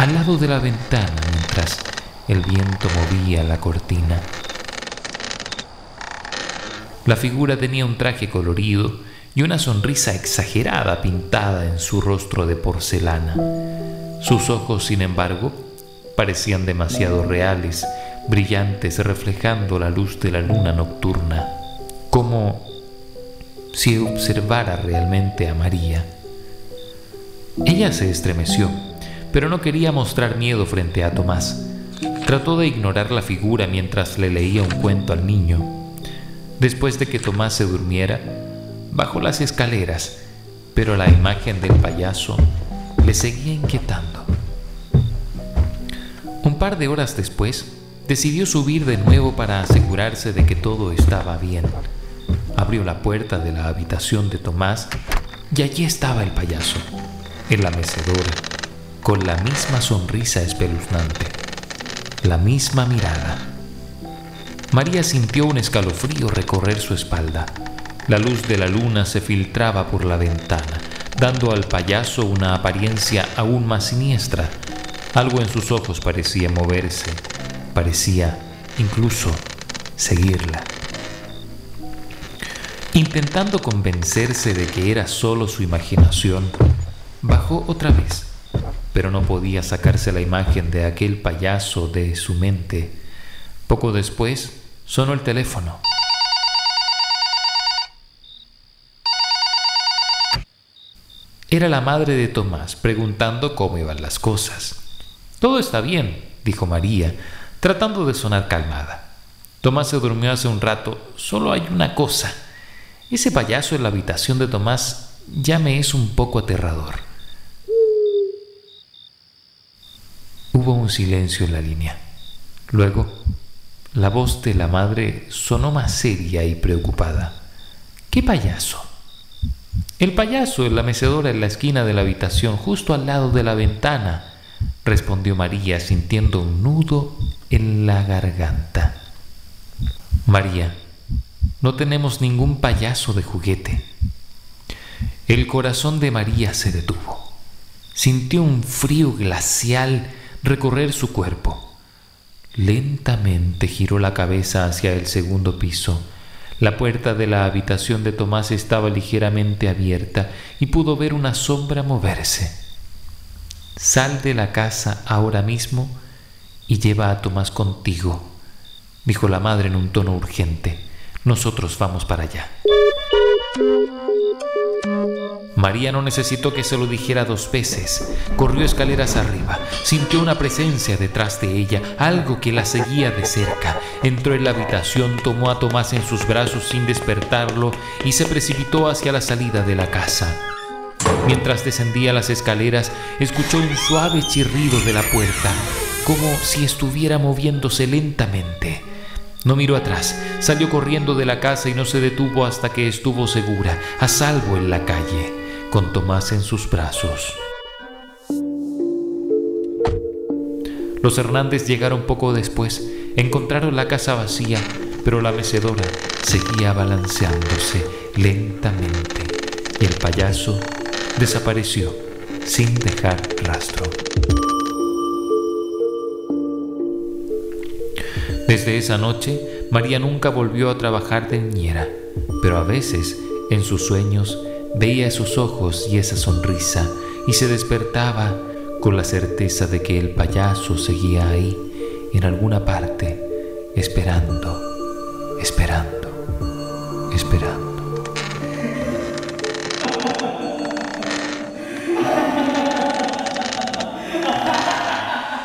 al lado de la ventana mientras el viento movía la cortina. La figura tenía un traje colorido y una sonrisa exagerada pintada en su rostro de porcelana. Sus ojos, sin embargo, parecían demasiado reales, brillantes, reflejando la luz de la luna nocturna, como si observara realmente a María. Ella se estremeció, pero no quería mostrar miedo frente a Tomás. Trató de ignorar la figura mientras le leía un cuento al niño. Después de que Tomás se durmiera, bajó las escaleras, pero la imagen del payaso le seguía inquietando. Un par de horas después, decidió subir de nuevo para asegurarse de que todo estaba bien. Abrió la puerta de la habitación de Tomás y allí estaba el payaso, en la mecedora, con la misma sonrisa espeluznante, la misma mirada. María sintió un escalofrío recorrer su espalda. La luz de la luna se filtraba por la ventana, dando al payaso una apariencia aún más siniestra. Algo en sus ojos parecía moverse, parecía incluso seguirla. Intentando convencerse de que era solo su imaginación, bajó otra vez, pero no podía sacarse la imagen de aquel payaso de su mente. Poco después, sonó el teléfono. Era la madre de Tomás, preguntando cómo iban las cosas. «Todo está bien», dijo María, tratando de sonar calmada. «Tomás se durmió hace un rato. Solo hay una cosa. Ese payaso en la habitación de Tomás ya me es un poco aterrador». Hubo un silencio en la línea. Luego, la voz de la madre sonó más seria y preocupada. «¿Qué payaso?» «El payaso en la mecedora en la esquina de la habitación, justo al lado de la ventana», respondió María, sintiendo un nudo en la garganta. «María, no tenemos ningún payaso de juguete». El corazón de María se detuvo. Sintió un frío glacial recorrer su cuerpo. Lentamente giró la cabeza hacia el segundo piso. La puerta de la habitación de Tomás estaba ligeramente abierta y pudo ver una sombra moverse. «Sal de la casa ahora mismo y lleva a Tomás contigo», dijo la madre en un tono urgente. «Nosotros vamos para allá». María no necesitó que se lo dijera 2 veces. Corrió escaleras arriba. Sintió una presencia detrás de ella, algo que la seguía de cerca. Entró en la habitación, tomó a Tomás en sus brazos sin despertarlo y se precipitó hacia la salida de la casa. Mientras descendía las escaleras, escuchó un suave chirrido de la puerta, como si estuviera moviéndose lentamente. No miró atrás, salió corriendo de la casa y no se detuvo hasta que estuvo segura, a salvo en la calle, con Tomás en sus brazos. Los Hernández llegaron poco después. Encontraron la casa vacía, pero la mecedora seguía balanceándose lentamente y el payaso desapareció sin dejar rastro. Desde esa noche, María nunca volvió a trabajar de niñera, pero a veces, en sus sueños, veía esos ojos y esa sonrisa y se despertaba con la certeza de que el payaso seguía ahí, en alguna parte, esperando, esperando, esperando.